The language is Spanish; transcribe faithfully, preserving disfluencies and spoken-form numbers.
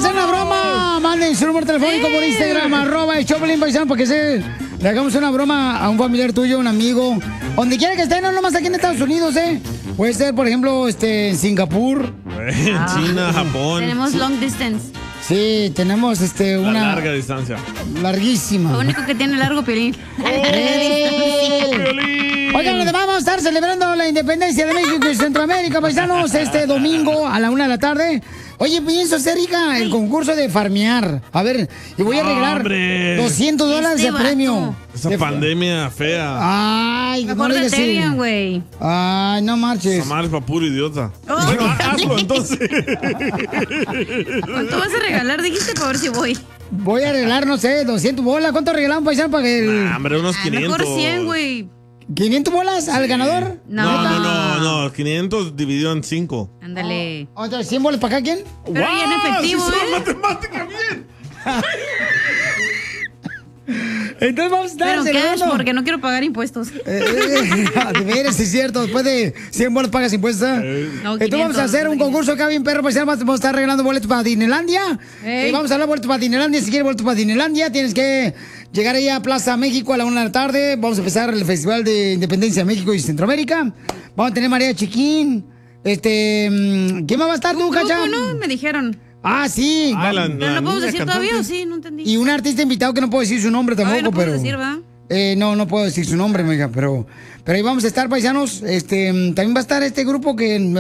hacer una broma, manden su número telefónico por Instagram, arroba el Choplin Paisano, para que se, le hagamos una broma a un familiar tuyo, un amigo, donde quiera que esté, no nomás aquí en Estados Unidos, ¿eh? Puede ser, por ejemplo, este, en Singapur. En ah, China, Japón. Tenemos long distance. Sí, tenemos este, una... La larga distancia. Larguísima. Lo único que tiene largo, Piolín. Oigan, además vamos a estar celebrando la independencia de México y Centroamérica, paisanos, este domingo a la una de la tarde. Oye, pienso hacer, hija, el concurso de farmear. A ver, y voy a regalar ¡Hombre! doscientos dólares Este de premio. Esa De- pandemia fea. Ay, Mejor no de digas así. Ethereum, güey. Ay, no marches. Samar es pa' puro idiota. Oh. Bueno, hazlo entonces. ¿Cuánto vas a regalar? Dijiste para ver si voy. Voy a arreglar, no sé, doscientos bolas. ¿Cuánto regalamos, paisano, para que el... Nah, hombre, unos Ah, quinientos. mejor cien, güey. ¿quinientos bolas al ganador? No. No, no, no, no. quinientos dividido en cinco. Ándale. ¿Otra cien bolas para acá quién? Pero ya en efectivo, ¡Sí, ¿eh? son matemática bien! Entonces vamos a estar Pero cash, celebrando. porque no quiero pagar impuestos. Eh, eh, de veras, es cierto. Después de cien bolas pagas impuestos. No, Entonces vamos quinientos, a hacer un concurso acá bien perro, paisano. Vamos a estar regalando boletos para Disneylandia. Ey. Y vamos a hablar de boletos para Disneylandia. Si quieres boletos para Disneylandia, tienes que llegar ahí a Plaza México a la una de la tarde. Vamos a empezar el Festival de Independencia de México y Centroamérica. Vamos a tener María Chiquín. Este, mm, ¿quién más va a estar tú, Cacha? ¿Cómo no? Me dijeron. Ah, sí. Ah, la- ¿Pero la no podemos niña decir cantante. todavía o sí? No entendí. Y un artista invitado que no puedo decir su nombre tampoco, Ay, no puedo pero... decir, ¿va? Eh, no, no puedo decir su nombre, amiga, pero, pero ahí vamos a estar, paisanos. Este, también va a estar este grupo que